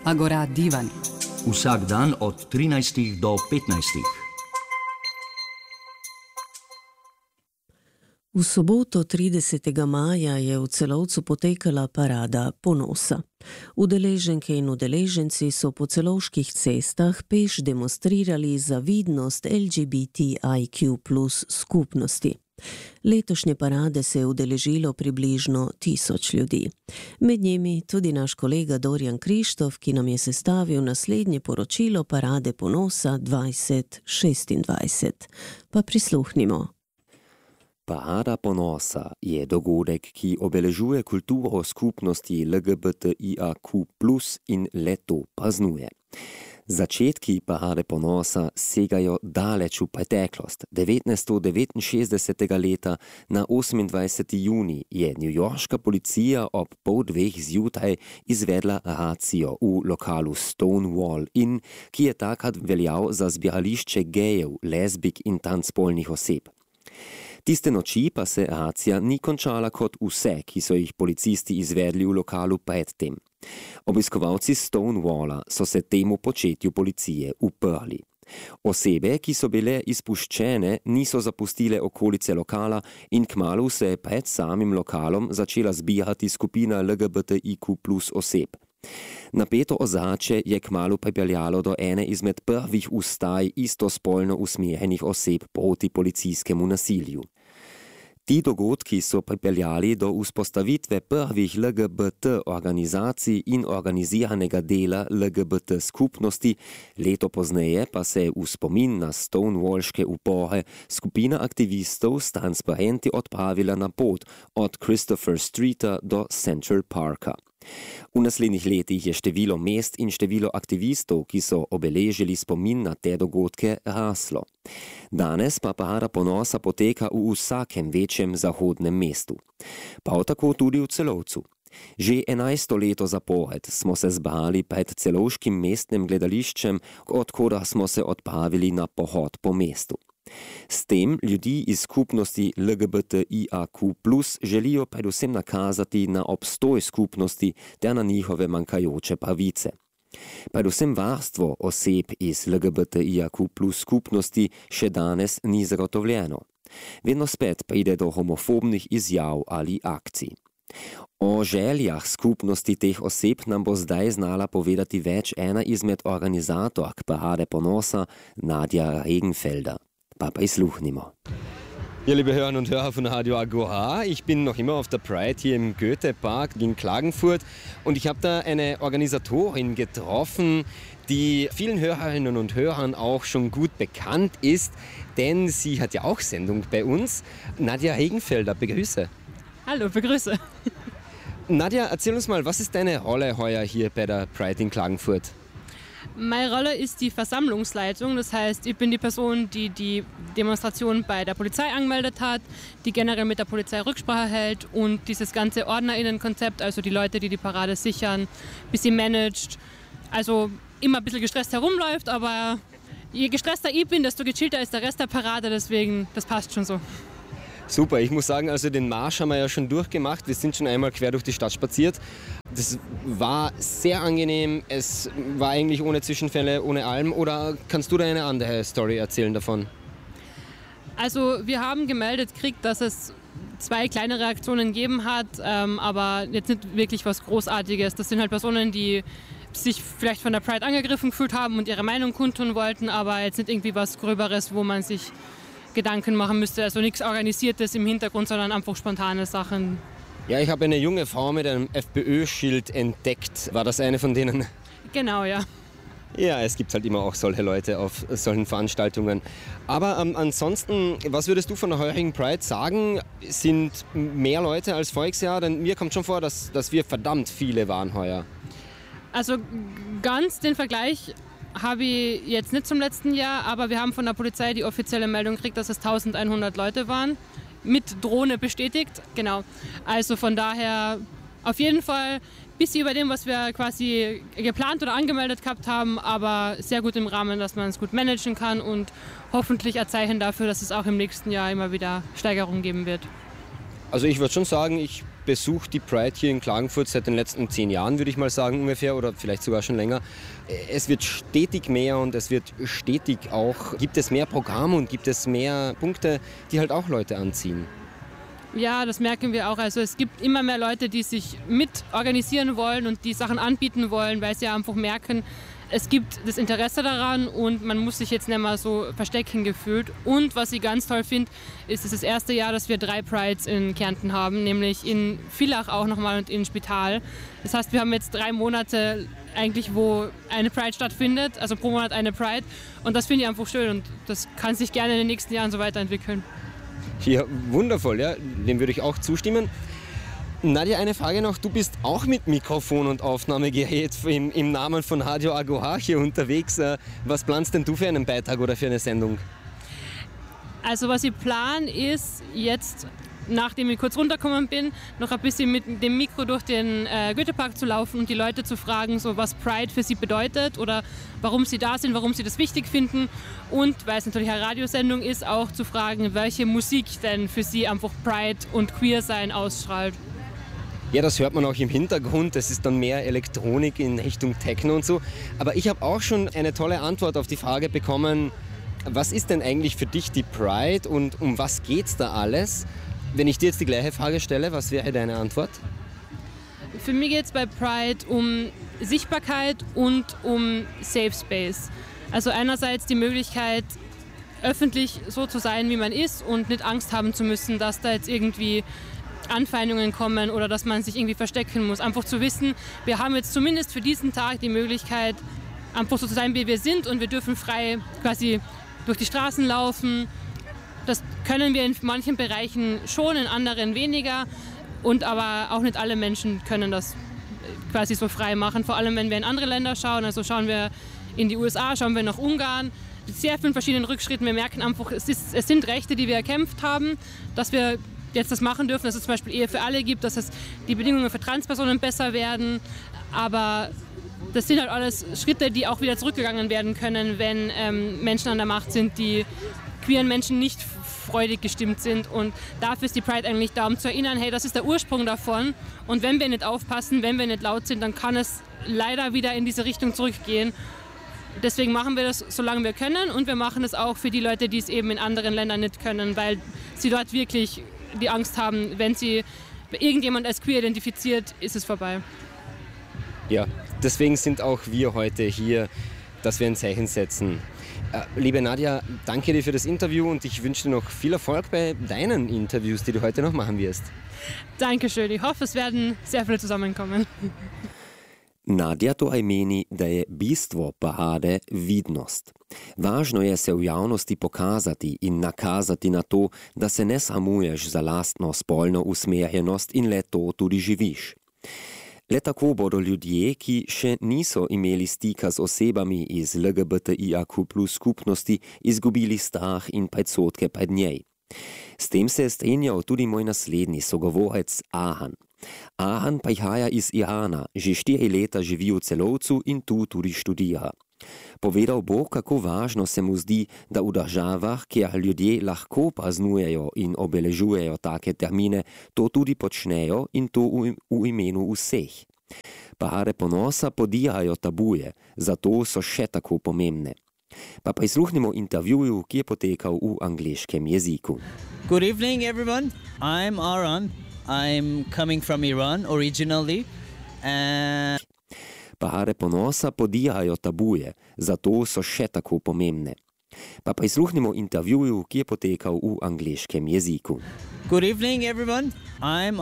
Agora Divan. Vsak dan od 13 do 15. V soboto 30. maja je v Celovcu potekala parada ponosa. Udeleženke in udeleženci so po celovških cestah peš demonstrirali zavidnost LGBTIQ+ skupnosti. Letošnje parade se je udeležilo približno 1000 ljudi. Med njimi tudi naš kolega Dorjan Krištof, ki nam je sestavil naslednje poročilo parade ponosa 2026. Pa prisluhnimo. Parada ponosa je dogodek, ki obeležuje kulturo skupnosti LGBTIQ+ in leto praznuje. Začetki parade ponosa segajo daleč v preteklost. 1969. leta na 28. junij je newyorška policija ob 1:30 zjutraj izvedla racijo v lokalu Stonewall Inn, ki je takrat veljal za zbirališče gejev, lezbik in transspolnih oseb. Tiste noči pa se racija ni končala kot vse, ki so jih policisti izvedli v lokalu predtem. Obiskovalci Stonewalla so se temu početju policije uprli. Osebe, ki so bile izpuščene, niso zapustile okolice lokala in kmalu se je pred samim lokalom začela zbirati skupina LGBTIQ+ oseb. Napeto ozračje je kmalu pripeljalo do ene izmed prvih vstaj istospolno usmerjenih oseb proti policijskemu nasilju. Ti dogodki so pripeljali do vzpostavitve prvih LGBT organizacij in organiziranega dela LGBT skupnosti, leto pozneje pa se je v spomin na stonewallške upore skupina aktivistov s transparenti odpravila na pot od Christopher Streeta do Central Parka. V naslednjih letih je število mest in število aktivistov, ki so obeležili spomin na te dogodke, raslo. Danes pa parada ponosa poteka v vsakem večjem zahodnem mestu. Prav tako tudi v Celovcu. Že 11. leto zapored smo se zbrali pred celovškim mestnem gledališčem, od koder smo se odpravili na pohod po mestu. S tem ljudi iz skupnosti LGBTIQ+ želijo predvsem nakazati na obstoj skupnosti ter na njihove manjkajoče pravice. Predvsem varstvo oseb iz LGBTIQ+ skupnosti še danes ni zagotovljeno. Vedno spet pride do homofobnih izjav ali akcij. O željah skupnosti teh oseb nam bo zdaj znala povedati več ena izmed organizatork parade ponosa, Nadja Regenfelder. Pa prisluhnimo. Ja, liebe Hörerinnen und Hörer von Radio Agora, ich bin noch immer auf der Pride hier im Goethe-Park in Klagenfurt und ich habe da eine Organisatorin getroffen, die vielen Hörerinnen und Hörern auch schon gut bekannt ist, denn sie hat ja auch Sendung bei uns. Nadja Regenfelder, begrüße. Hallo, begrüße. Nadja, erzähl uns mal, was ist deine Rolle heuer hier bei der Pride in Klagenfurt? Meine Rolle ist die Versammlungsleitung, das heißt, ich bin die Person, die die Demonstration bei der Polizei angemeldet hat, die generell mit der Polizei Rücksprache hält und dieses ganze OrdnerInnen-Konzept, also die Leute, die die Parade sichern, ein bisschen managt, also immer ein bisschen gestresst herumläuft, aber je gestresster ich bin, desto gechillter ist der Rest der Parade, deswegen, das passt schon so. Super, ich muss sagen, also den Marsch haben wir ja schon durchgemacht. Wir sind schon einmal quer durch die Stadt spaziert. Das war sehr angenehm. Es war eigentlich ohne Zwischenfälle, ohne allem. Oder kannst du da eine andere Story erzählen davon? Also wir haben gemeldet gekriegt, dass es 2 kleine Reaktionen gegeben hat, aber jetzt nicht wirklich was Großartiges. Das sind halt Personen, die sich vielleicht von der Pride angegriffen gefühlt haben und ihre Meinung kundtun wollten, aber jetzt nicht irgendwie was Gröberes, wo man sich Gedanken machen müsste, also nichts Organisiertes im Hintergrund, sondern einfach spontane Sachen. Ja, ich habe eine junge Frau mit einem FPÖ-Schild entdeckt. War das eine von denen? Genau, ja. Ja, es gibt halt immer auch solche Leute auf solchen Veranstaltungen. Aber ansonsten, was würdest du von der heurigen Pride sagen? Sind mehr Leute als voriges Jahr? Denn mir kommt schon vor, dass wir verdammt viele waren heuer. Also ganz den Vergleich habe ich jetzt nicht zum letzten Jahr, aber wir haben von der Polizei die offizielle Meldung gekriegt, dass es 1100 Leute waren, mit Drohne bestätigt, genau. Also von daher auf jeden Fall ein bisschen über dem, was wir quasi geplant oder angemeldet gehabt haben, aber sehr gut im Rahmen, dass man es gut managen kann und hoffentlich ein Zeichen dafür, dass es auch im nächsten Jahr immer wieder Steigerungen geben wird. Also ich würde schon sagen, ich besucht die Pride hier in Klagenfurt seit den letzten 10 Jahren, würde ich mal sagen ungefähr, oder vielleicht sogar schon länger. Es wird stetig mehr und es wird stetig auch, gibt es mehr Programme und gibt es mehr Punkte, die halt auch Leute anziehen. Ja, das merken wir auch. Also es gibt immer mehr Leute, die sich mit organisieren wollen und die Sachen anbieten wollen, weil sie einfach merken, es gibt das Interesse daran und man muss sich jetzt nicht mehr so verstecken gefühlt. Und was ich ganz toll finde, ist, es ist das erste Jahr, dass wir 3 Prides in Kärnten haben, nämlich in Villach auch nochmal und in Spital. Das heißt, wir haben jetzt 3 Monate eigentlich, wo eine Pride stattfindet, also pro Monat eine Pride. Und das finde ich einfach schön und das kann sich gerne in den nächsten Jahren so weiterentwickeln. Ja, wundervoll, ja, dem würde ich auch zustimmen. Nadja, eine Frage noch. Du bist auch mit Mikrofon und Aufnahmegerät im Namen von Radio Agoha hier unterwegs. Was planst denn du für einen Beitrag oder für eine Sendung? Also was ich plane ist, jetzt, nachdem ich kurz runtergekommen bin, noch ein bisschen mit dem Mikro durch den Goethepark zu laufen und die Leute zu fragen, so was Pride für sie bedeutet oder warum sie da sind, warum sie das wichtig finden. Und, weil es natürlich eine Radiosendung ist, auch zu fragen, welche Musik denn für sie einfach Pride und Queer-Sein ausstrahlt. Ja, das hört man auch im Hintergrund. Das ist dann mehr Elektronik in Richtung Techno und so. Aber ich habe auch schon eine tolle Antwort auf die Frage bekommen, was ist denn eigentlich für dich die Pride und um was geht's da alles? Wenn ich dir jetzt die gleiche Frage stelle, was wäre deine Antwort? Für mich geht es bei Pride um Sichtbarkeit und um Safe Space. Also einerseits die Möglichkeit, öffentlich so zu sein, wie man ist und nicht Angst haben zu müssen, dass da jetzt irgendwie Anfeindungen kommen oder dass man sich irgendwie verstecken muss. Einfach zu wissen, wir haben jetzt zumindest für diesen Tag die Möglichkeit, einfach so zu sein, wie wir sind und wir dürfen frei quasi durch die Straßen laufen. Das können wir in manchen Bereichen schon, in anderen weniger. Und aber auch nicht alle Menschen können das quasi so frei machen. Vor allem, wenn wir in andere Länder schauen. Also schauen wir in die USA, schauen wir nach Ungarn. Sehr vielen verschiedenen Rückschritten. Wir merken einfach, es sind Rechte, die wir erkämpft haben, dass wir jetzt das machen dürfen, dass es zum Beispiel Ehe für alle gibt, dass es die Bedingungen für Transpersonen besser werden. Aber das sind halt alles Schritte, die auch wieder zurückgegangen werden können, wenn Menschen an der Macht sind, die queeren Menschen nicht freudig gestimmt sind. Und dafür ist die Pride eigentlich da, um zu erinnern, hey, das ist der Ursprung davon. Und wenn wir nicht aufpassen, wenn wir nicht laut sind, dann kann es leider wieder in diese Richtung zurückgehen. Deswegen machen wir das, solange wir können. Und wir machen es auch für die Leute, die es eben in anderen Ländern nicht können, weil sie dort wirklich die Angst haben, wenn sie irgendjemand als queer identifiziert, ist es vorbei. Ja, deswegen sind auch wir heute hier, dass wir ein Zeichen setzen. Liebe Nadja, danke dir für das Interview und ich wünsche dir noch viel Erfolg bei deinen Interviews, die du heute noch machen wirst. Dankeschön, ich hoffe, es werden sehr viele zusammenkommen. Nadja to aj meni, da je bistvo parade vidnost. Važno je se v javnosti pokazati in nakazati na to, da se ne samuješ za lastno spolno usmerjenost in le to tudi živiš. Le tako bodo ljudje, ki še niso imeli stika z osebami iz LGBTIQ+ skupnosti, izgubili strah in predsodke pred njej. S tem se je strinjal tudi moj naslednji sogovorec Ahan. Ahan prihaja iz Irana, že 4 leta živi v Celovcu in tu tudi študira. Povedal bo, kako važno se mu zdi, da v državah, kjer ljudje lahko praznujejo in obeležujejo take termine, to tudi počnejo in to v imenu vseh. Parade ponosa podirajo tabuje, zato so še tako pomembne. Pa prisluhnimo intervjuju, ki je potekal v angleškem jeziku. Good evening, everyone. I'm Aran. I'm coming from Iran originally. Parade ponosa podirajo tabuje, zato so še tako pomembne. Pa prisluhnimo intervjuju, ki je potekal v angleškem jeziku. Good evening, everyone. I'm